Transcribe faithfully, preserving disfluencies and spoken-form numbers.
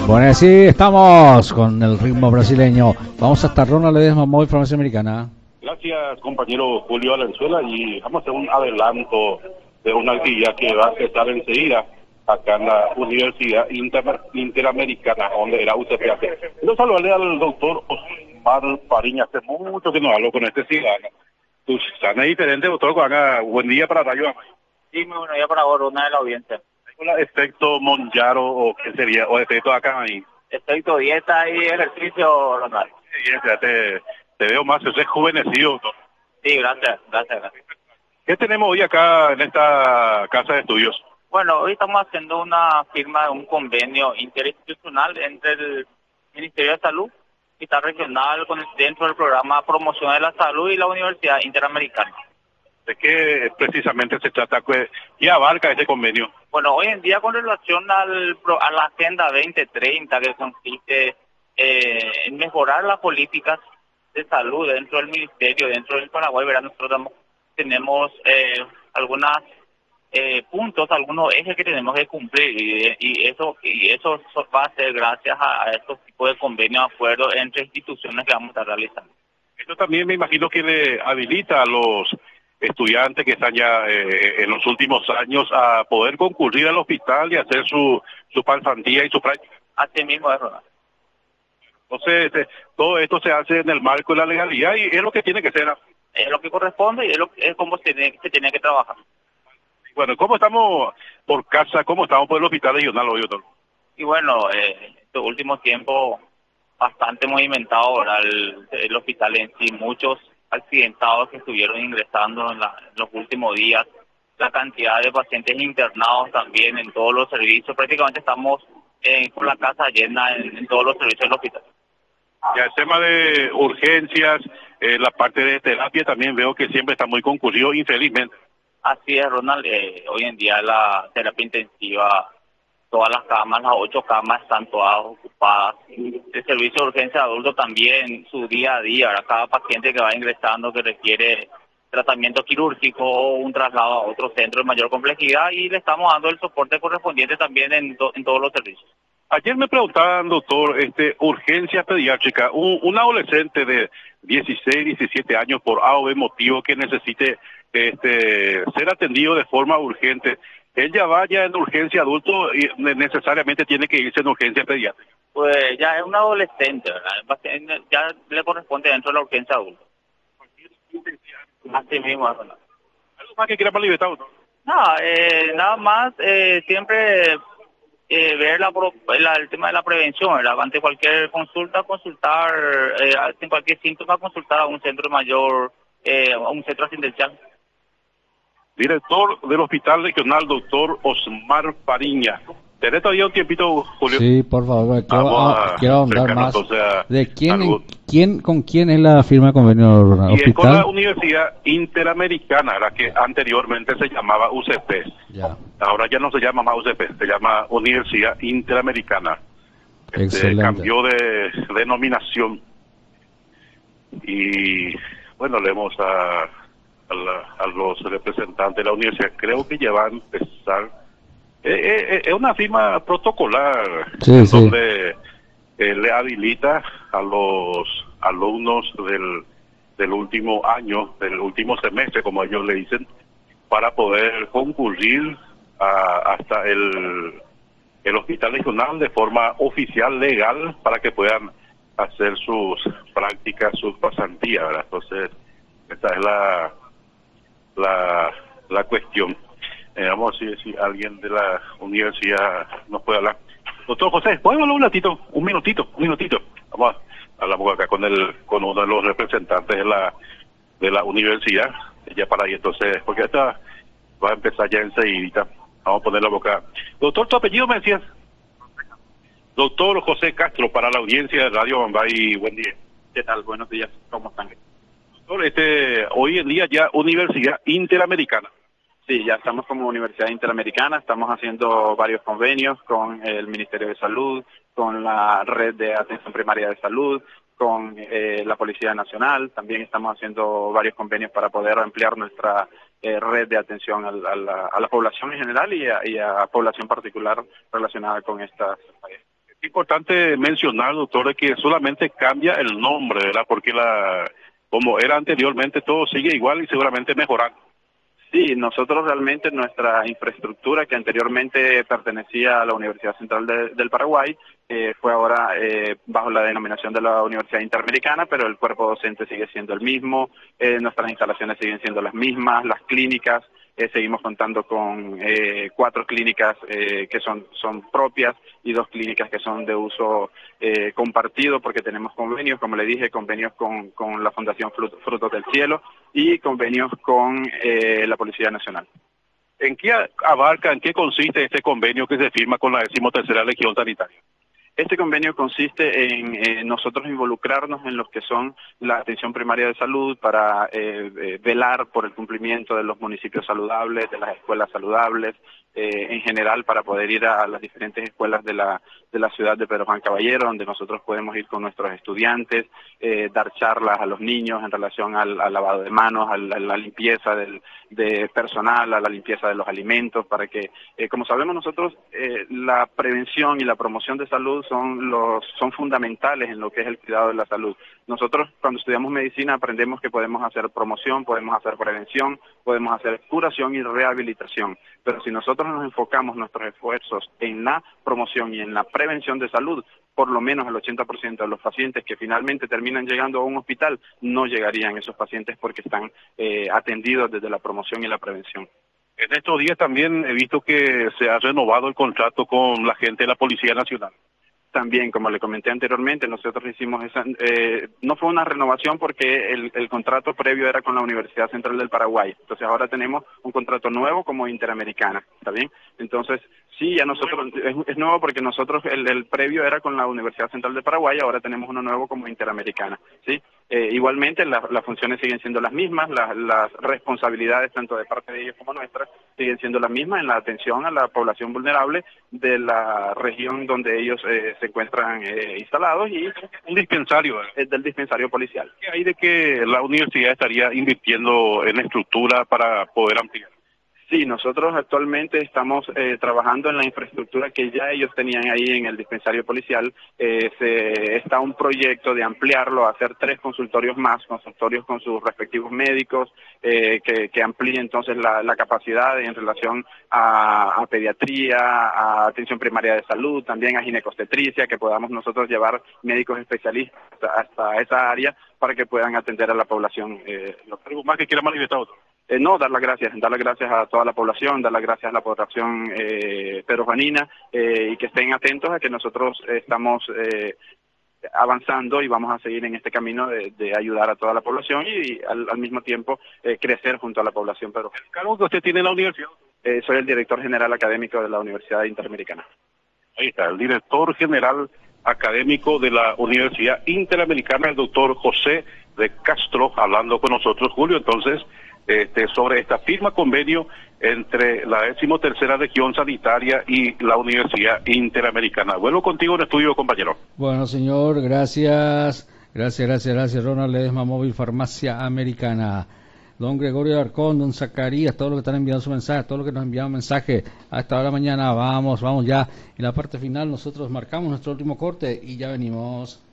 Bueno, sí, estamos con el ritmo brasileño. Vamos hasta Ronald Ledesma, Móvil Información Americana. Gracias, compañero Julio Valenzuela, y vamos a hacer un adelanto de una actividad que va a empezar enseguida acá en la Universidad Inter Interamericana, donde era U C P A C. Quiero saludarle al doctor Osmar Pariña, hace mucho que no hablo con este ciudadano. Susana es diferente, doctor, haga buen día para Radio Amay. Sí, muy buen día para vos, una de la audiencia. ¿Hola, efecto Monjaro o qué sería, o efecto acá ahí? Efecto dieta y ejercicio, Ronald. Sí, ya te, te veo más, ese es juvenecido, doctor. Sí, gracias, gracias, gracias. ¿Qué tenemos hoy acá en esta casa de estudios? Bueno, hoy estamos haciendo una firma de un convenio interinstitucional entre el Ministerio de Salud, que está regional con el, dentro del programa Promoción de la Salud y la Universidad Interamericana. ¿De qué precisamente se trata? ¿Qué abarca este convenio? Bueno, hoy en día con relación al, a la Agenda veinte treinta, que consiste eh, en mejorar las políticas de salud dentro del Ministerio, dentro del Paraguay, ¿verdad? Nosotros tenemos eh, algunos eh, puntos, algunos ejes que tenemos que cumplir, y, y eso y eso va a ser gracias a, a estos tipos de convenios, acuerdos entre instituciones que vamos a estar realizando. Esto también me imagino que le habilita a los estudiantes que están ya eh, en los últimos años a poder concurrir al hospital y hacer su, su pasantía y su práctica. Así mismo es, Ronald. Entonces, este, todo esto se hace en el marco de la legalidad y es lo que tiene que ser. Es lo que corresponde y es, lo, es como se tiene, se tiene que trabajar. Bueno, ¿cómo estamos por casa? ¿Cómo estamos por el hospital regional hoy, doctor? Y bueno, eh, estos últimos tiempos bastante movimentado, ¿verdad? El, el hospital en sí, muchos accidentados que estuvieron ingresando en, la, en los últimos días, la cantidad de pacientes internados también en todos los servicios, prácticamente estamos eh, con la casa llena en, en todos los servicios del hospital. Ya el tema de urgencias, eh, la parte de terapia también veo que siempre está muy concurrido, infelizmente. Así es, Ronald, eh, hoy en día la terapia intensiva, todas las camas, las ocho camas están todas ocupadas. El servicio de urgencia de adultos también, su día a día, ¿verdad? Cada paciente que va ingresando que requiere tratamiento quirúrgico o un traslado a otro centro de mayor complejidad, y le estamos dando el soporte correspondiente también en, to en todos los servicios. Ayer me preguntaban, doctor, este, urgencia pediátrica, un, un adolescente de dieciséis, diecisiete años por A o B motivo que necesite este, ser atendido de forma urgente, él ya vaya en urgencia adulto y necesariamente tiene que irse en urgencia pediátrica. Pues ya es un adolescente, ¿verdad? Ya le corresponde dentro de la urgencia adulta. Así mismo, ¿verdad? ¿Algo más que quiera para libertad, doctor? No, eh, nada más, eh, siempre eh, ver la, la, el tema de la prevención, ¿verdad? Ante cualquier consulta, consultar, eh, ante cualquier síntoma, consultar a un centro mayor, eh, a un centro asistencial. Director del Hospital Regional, doctor Osmar Pariña. ¿Tenés todavía un tiempito, Julio? Sí, por favor, quiero, a, quiero ahondar más. Entonces, a, ¿De quién, en, quién, con quién es la firma de convenio y hospital? Es con la Universidad Interamericana, la que anteriormente se llamaba U C P. Ya. Ahora ya no se llama más U C P, se llama Universidad Interamericana. Este, Excelente. Cambió de denominación. Y bueno, leemos a, a, la, a los representantes de la universidad. Creo que ya va a empezar. Eh, eh, es una firma protocolar, sí, sí. donde eh, le habilita a los alumnos del, del último año, del último semestre, como ellos le dicen, para poder concurrir a, hasta el, el hospital regional de forma oficial, legal, para que puedan hacer sus prácticas, sus pasantías, ¿verdad? Entonces, esta es la, la, la cuestión. Eh, vamos a ver si, si alguien de la universidad nos puede hablar. Doctor José, ¿podemos hablar un ratito? Un minutito, un minutito. Vamos a hablar acá con el, con uno de los representantes de la de la universidad, ya para ahí entonces, porque esta va a empezar ya enseguida. Vamos a poner la boca. Doctor, ¿tu apellido me decías? Doctor José Castro, para la audiencia de Radio Bambay, buen día. ¿Qué tal? Buenos días, ¿cómo están? Doctor, este, hoy en día ya Universidad Interamericana. Sí, ya estamos como Universidad Interamericana, estamos haciendo varios convenios con el Ministerio de Salud, con la Red de Atención Primaria de Salud, con eh, la Policía Nacional. También estamos haciendo varios convenios para poder ampliar nuestra eh, red de atención a la, a, la, a la población en general y a, y a población particular relacionada con estas. Importante mencionar, doctor, que solamente cambia el nombre, ¿verdad? Porque la como era anteriormente todo sigue igual y seguramente mejorando. Sí, nosotros realmente nuestra infraestructura que anteriormente pertenecía a la Universidad Central de, del Paraguay eh, fue ahora eh, bajo la denominación de la Universidad Interamericana, pero el cuerpo docente sigue siendo el mismo, eh, nuestras instalaciones siguen siendo las mismas, las clínicas, eh, seguimos contando con eh, cuatro clínicas eh, que son, son propias y dos clínicas que son de uso eh, compartido porque tenemos convenios, como le dije, convenios con, con la Fundación Frutos del Cielo y convenios con eh, la Policía Nacional. ¿En qué abarca, en qué consiste este convenio que se firma con la decimotercera Legión Sanitaria? Este convenio consiste en eh, nosotros involucrarnos en lo que son la atención primaria de salud para eh, eh, velar por el cumplimiento de los municipios saludables, de las escuelas saludables, eh, en general para poder ir a las diferentes escuelas de la de la ciudad de Pedro Juan Caballero, donde nosotros podemos ir con nuestros estudiantes, eh, dar charlas a los niños en relación al, al lavado de manos, a la, a la limpieza del de personal, a la limpieza de los alimentos, para que, eh, como sabemos nosotros, eh, la prevención y la promoción de salud son los son fundamentales en lo que es el cuidado de la salud. Nosotros cuando estudiamos medicina aprendemos que podemos hacer promoción, podemos hacer prevención, podemos hacer curación y rehabilitación, pero si nosotros nos enfocamos nuestros esfuerzos en la promoción y en la prevención de salud, por lo menos el ochenta por ciento de los pacientes que finalmente terminan llegando a un hospital no llegarían esos pacientes porque están eh, atendidos desde la promoción y la prevención. En estos días también he visto que se ha renovado el contrato con la gente de la Policía Nacional. También, como le comenté anteriormente, nosotros hicimos esa, eh, no fue una renovación porque el, el contrato previo era con la Universidad Central del Paraguay. Entonces ahora tenemos un contrato nuevo como Interamericana, ¿está bien? Entonces, sí, ya nosotros, es, es nuevo porque nosotros, el, el previo era con la Universidad Central del Paraguay, ahora tenemos uno nuevo como Interamericana, ¿sí? Eh, igualmente la, las funciones siguen siendo las mismas, la, las responsabilidades tanto de parte de ellos como nuestras siguen siendo las mismas en la atención a la población vulnerable de la región donde ellos eh, se encuentran eh, instalados y un dispensario eh, del dispensario policial. ¿Qué hay de que la universidad estaría invirtiendo en estructura para poder ampliar? Sí, nosotros actualmente estamos eh, trabajando en la infraestructura que ya ellos tenían ahí en el dispensario policial. Eh, se, está un proyecto de ampliarlo, a hacer tres consultorios más, consultorios con sus respectivos médicos, eh, que, que amplíe entonces la, la capacidad en relación a, a pediatría, a atención primaria de salud, también a ginecobstetricia, que podamos nosotros llevar médicos especialistas hasta, hasta esa área para que puedan atender a la población. Eh, ¿Algo más que quiera manifestar otro? Eh, no, dar las gracias, dar las gracias a toda la población, dar las gracias a la población eh, peruanina eh, y que estén atentos a que nosotros estamos eh, avanzando y vamos a seguir en este camino de, de ayudar a toda la población y, y al, al mismo tiempo eh, crecer junto a la población peruana. ¿El cargo que usted tiene en la universidad? Eh, soy el director general académico de la Universidad Interamericana. Ahí está, el director general académico de la Universidad Interamericana, el doctor José de Castro, hablando con nosotros, Julio, entonces, Este, sobre esta firma convenio entre la decimotercera Región Sanitaria y la Universidad Interamericana. Vuelvo contigo en estudio, compañero. Bueno, señor, gracias. Gracias, gracias, gracias. Ronald Ledesma, Móvil Farmacia Americana. Don Gregorio Arcón, don Zacarías, todos los que están enviando su mensaje, todos los que nos enviaron mensaje hasta ahora mañana. Vamos, vamos ya. En la parte final nosotros marcamos nuestro último corte y ya venimos.